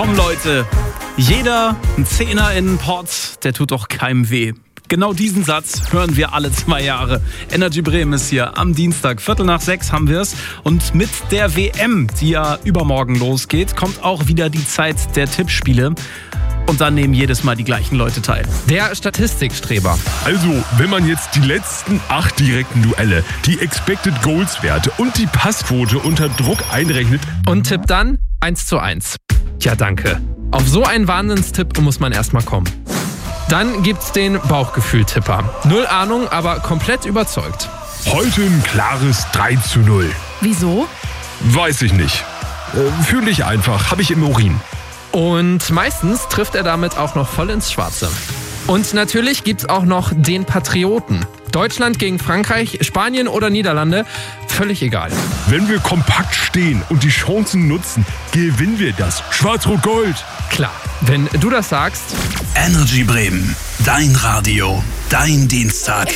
Komm Leute, jeder ein Zehner in den Pott, der tut doch keinem weh. Genau diesen Satz hören wir alle 2 Jahre. Energy Bremen ist hier am Dienstag, 5:45 haben wir es. Und mit der WM, die ja übermorgen losgeht, kommt auch wieder die Zeit der Tippspiele. Und dann nehmen jedes Mal die gleichen Leute teil. Der Statistikstreber. Also, wenn man jetzt die letzten 8 direkten Duelle, die Expected Goals Werte und die Passquote unter Druck einrechnet Und tippt dann 1:1. Ja, danke. Auf so einen Wahnsinnstipp muss man erstmal kommen. Dann gibt's den Bauchgefühl-Tipper. 0 Ahnung, aber komplett überzeugt. heute ein klares 3:0. Wieso? Weiß ich nicht. Fühle ich einfach, habe ich im Urin. Und meistens trifft er damit auch noch voll ins Schwarze. Und natürlich gibt's auch noch den Patrioten. Deutschland gegen Frankreich, Spanien oder Niederlande, völlig egal. Wenn wir kompakt stehen und die Chancen nutzen, gewinnen wir das. Schwarz-Rot-Gold. Klar, wenn du das sagst. Energy Bremen, dein Radio, dein Dienstag.